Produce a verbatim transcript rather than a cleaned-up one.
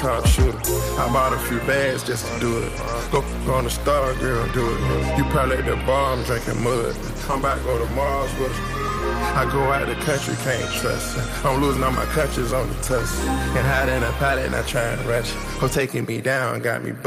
top shooter. I bought a few bags just to do it. Go, go on the star, girl, do it. You probably at the bar, I'm drinking mud. I'm about to go to Mars with her. I go out the country, can't trust her. I'm losing all my countries on the tuss. And hide in a pallet, not trying to rush. Who's taking me down, got me